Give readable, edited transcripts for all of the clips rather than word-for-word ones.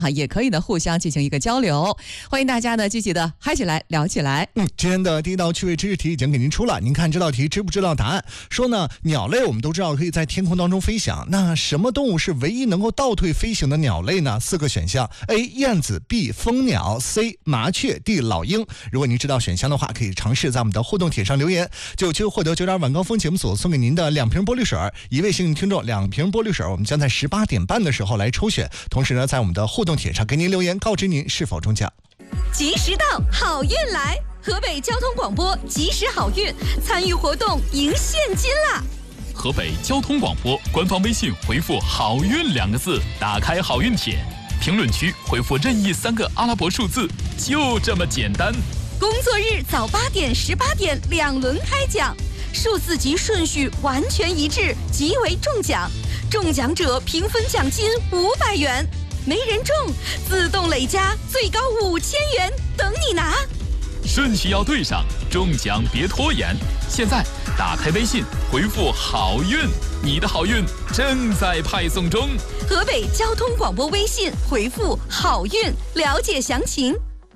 也可以呢互相进行一个交流。欢迎大家呢积极的嗨起来聊起来。 今天的第一道趣味知识题已经给您出了，您看这道题知不知道答案？说呢，鸟类我们都知道可以在天空当中飞翔，那什么动物是唯一能够倒退飞行的鸟类呢？4个选项 ：A. 燕子 ，B. 蜂鸟 ，C. 麻雀 ，D. 老鹰。如果您知道选项的话，可以尝试在我们的互动帖上留言，就有机会获得9点晚高峰节目组送给您的2瓶玻璃水。一位幸运听众2瓶玻璃水，我们将在18点半的时候来抽选。同时呢，在我们的互动帖上给您留言，告知您是否中奖。 及时到，好运来！河北交通广播及时好运，参与活动赢现金啦！ 河北交通广播官方微信回复好运2个字，打开好运帖，评论区回复任意3个阿拉伯数字，就这么简单。 工作日早8点、18点2轮开奖，数字及顺序完全一致，即为中奖。中奖者平分奖金500元，没人中自动累加最高5000元，等你拿。 顺序要对上，中奖别拖延。现在打开微信回复好运，你的好运正在派送中。 河北交通广播微信回复好运，了解详情。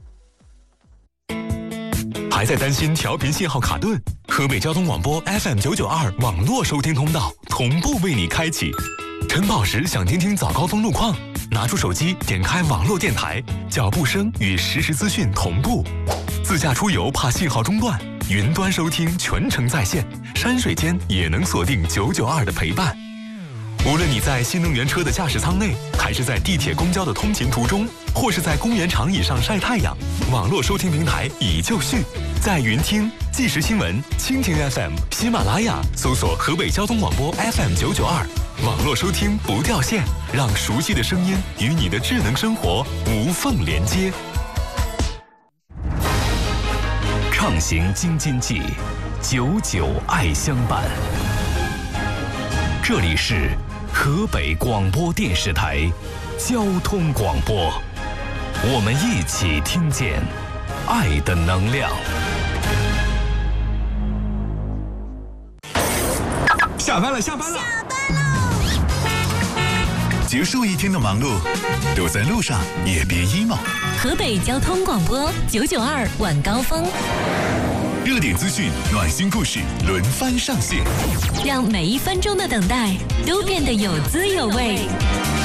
还在担心调频信号卡顿？河北交通广播 FM992 网络收听通道同步为你开启。晨跑时想听听早高峰路况，拿出手机点开网络电台，脚步声与实时资讯同步。自驾出游怕信号中断，云端收听全程在线，山水间也能锁定992的陪伴。无论你在新能源车的驾驶舱内，还是在地铁公交的通勤途中，或是在公园长椅上晒太阳，网络收听平台已就绪。在云听、即时新闻、蜻蜓 FM、喜马拉雅搜索河北交通广播 FM992，网络收听不掉线，让熟悉的声音与你的智能生活无缝连接。畅行京津冀，99爱相伴。这里是河北广播电视台交通广播，我们一起听见爱的能量。 下班了！结束一天的忙碌，都在路上也别 emo。 河北交通广播992晚高峰， 热点资讯、暖心故事轮番上线， 让每1分钟的等待都变得有滋有味。